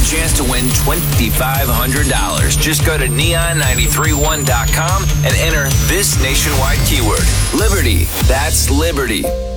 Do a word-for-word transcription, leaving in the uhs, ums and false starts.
chance to win twenty-five hundred dollars. Just go to neon nine three one dot com and enter this nationwide keyword. Liberty. That's Liberty.